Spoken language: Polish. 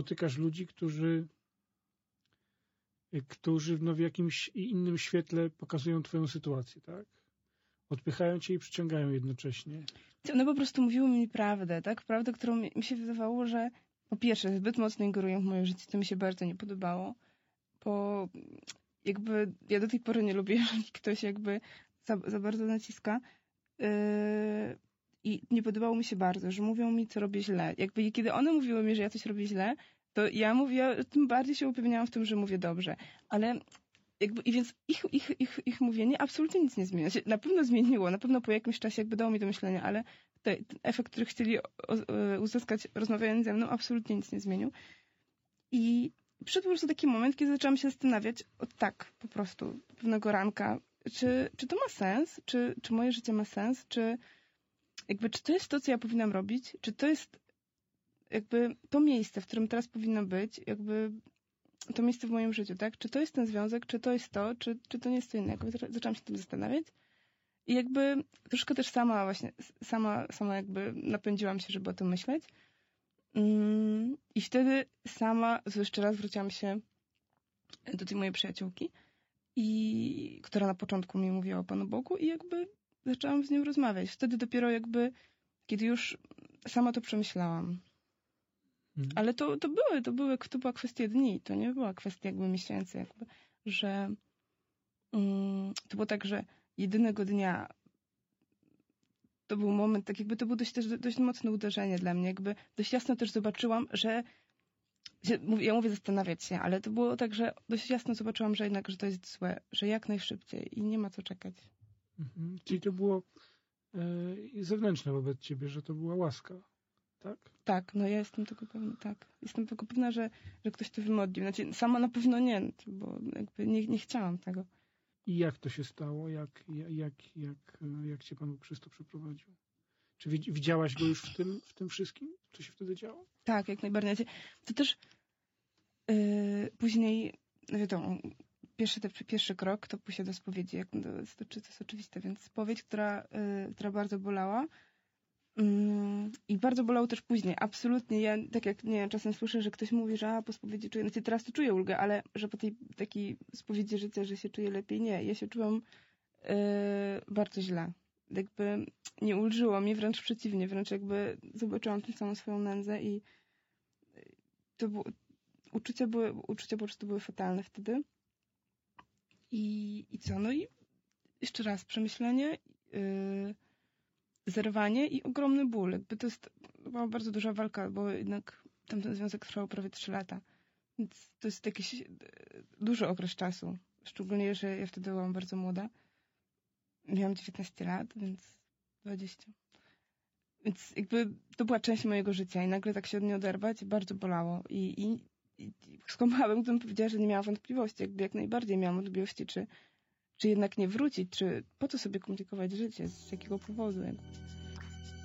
spotykasz ludzi, którzy w jakimś innym świetle pokazują twoją sytuację, tak? Odpychają cię i przyciągają jednocześnie. One po prostu mówiły mi prawdę, tak? Prawdę, którą mi się wydawało, że po pierwsze zbyt mocno ingerują w moje życie, to mi się bardzo nie podobało. Bo jakby ja do tej pory nie lubię, jeżeli ktoś jakby za bardzo naciska. I nie podobało mi się bardzo, że mówią mi, co robię źle. Jakby kiedy one mówiły mi, że ja coś robię źle, to ja tym bardziej się upewniałam w tym, że mówię dobrze. Ale jakby, i więc ich mówienie absolutnie nic nie zmienia. Na pewno zmieniło, na pewno po jakimś czasie jakby dało mi do myślenia, ale ten efekt, który chcieli uzyskać rozmawiając ze mną, absolutnie nic nie zmienił. I przyszedł po prostu taki moment, kiedy zaczęłam się zastanawiać, tak po prostu, pewnego ranka, czy to ma sens? Czy moje życie ma sens? Czy to jest to, co ja powinnam robić? Czy to jest jakby to miejsce, w którym teraz powinnam być, jakby to miejsce w moim życiu, tak? Czy to jest ten związek, czy to jest to, czy to nie jest to innego? Zaczęłam się tym zastanawiać i jakby troszkę też sama jakby napędziłam się, żeby o tym myśleć. I wtedy jeszcze raz wróciłam się do tej mojej przyjaciółki, która na początku mi mówiła o Panu Bogu i jakby zaczęłam z nią rozmawiać. Wtedy dopiero jakby, kiedy już sama to przemyślałam. Ale to była kwestia dni, to nie była kwestia jakby miesięcy, jakby, że to było tak, że jedynego dnia to był moment, tak jakby to było dość mocne uderzenie dla mnie, jakby dość jasno też zobaczyłam, że ja mówię zastanawiać się, ale to było tak, że dość jasno zobaczyłam, że jednak, że to jest złe, że jak najszybciej i nie ma co czekać. Czyli to było zewnętrzne wobec ciebie, że to była łaska, tak? Tak, no ja jestem tego pewna, tak. Jestem tego pewna, że ktoś to wymodlił. Znaczy, sama na pewno nie, bo jakby nie chciałam tego. I jak to się stało? Jak cię Pan Bóg przez to przeprowadził? Czy widziałaś go już w tym wszystkim, co się wtedy działo? Tak, jak najbardziej. To też później, no wiadomo, pierwszy krok to pójście do spowiedzi. To jest oczywiste, więc spowiedź, która bardzo bolała. I bardzo bolało też później. Absolutnie. Ja, tak jak nie czasem słyszę, że ktoś mówi, że po spowiedzi czuję, znaczy teraz to czuję ulgę, ale że po tej takiej spowiedzi życia, że się czuję lepiej, nie. Ja się czułam bardzo źle. Jakby nie ulżyło mi, wręcz przeciwnie, wręcz jakby zobaczyłam tę samą swoją nędzę i to było, uczucia po prostu były fatalne wtedy. I co? No i jeszcze raz przemyślenie, zerwanie i ogromny ból. Jakby to była bardzo duża walka, bo jednak tamten związek trwał prawie 3 lata. Więc to jest jakiś duży okres czasu. Szczególnie, że ja wtedy byłam bardzo młoda. Miałam 19 lat, więc 20. Więc jakby to była część mojego życia i nagle tak się od niej oderwać bardzo bolało. I skłamałabym, gdybym powiedziała, że nie miałam wątpliwości. Jakby jak najbardziej miałam wątpliwości, czy jednak nie wrócić, czy po co sobie komplikować życie, z jakiego powodu. Jakby.